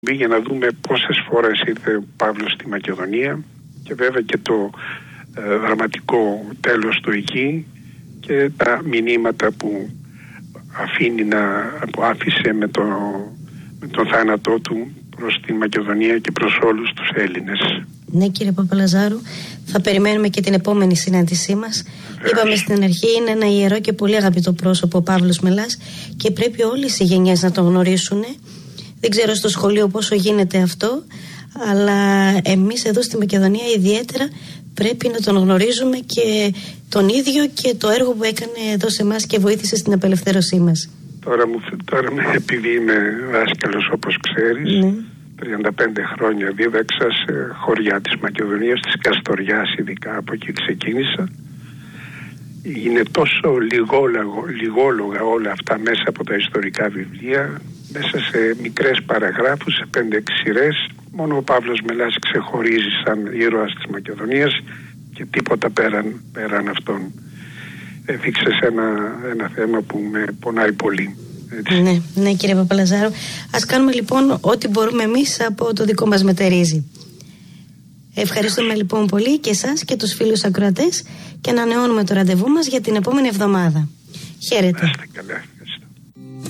για να δούμε πόσες φορές ήρθε ο Παύλος στη Μακεδονία και βέβαια και το δραματικό τέλος του εκεί και τα μηνύματα που που άφησε με τον θάνατό του προς τη Μακεδονία και προς όλους τους Έλληνες. Ναι, κύριε Παπαλαζάρου, θα περιμένουμε και την επόμενη συνάντησή μας. Είπαμε στην αρχή, είναι ένα ιερό και πολύ αγαπητό πρόσωπο ο Παύλος Μελάς και πρέπει όλες οι γενιές να τον γνωρίσουν. Δεν ξέρω στο σχολείο πόσο γίνεται αυτό, αλλά εμείς εδώ στη Μακεδονία ιδιαίτερα πρέπει να τον γνωρίζουμε και τον ίδιο και το έργο που έκανε εδώ σε εμάς και βοήθησε στην απελευθέρωσή μας. Τώρα επειδή είμαι δάσκαλος, όπως ξέρεις, ναι. 35 χρόνια δίδαξα σε χωριά της Μακεδονίας, της Καστοριάς ειδικά, από εκεί ξεκίνησα. Είναι τόσο λιγόλογα όλα αυτά μέσα από τα ιστορικά βιβλία, μέσα σε μικρές παραγράφους, σε 5-6 σειρές. Μόνο ο Παύλος Μελάς ξεχωρίζει σαν ήρωας της Μακεδονίας και τίποτα πέραν αυτόν. Έθιξες ένα θέμα που με πονάει πολύ. Έτσι. Ναι, κύριε Παπαλαζάρου. Ας κάνουμε λοιπόν ό,τι μπορούμε εμείς από το δικό μας μετερίζει. Ευχαριστούμε λοιπόν πολύ και εσάς και τους φίλους ακροατές και ανανεώνουμε το ραντεβού μας για την επόμενη εβδομάδα. Χαίρετε. Είστε καλά.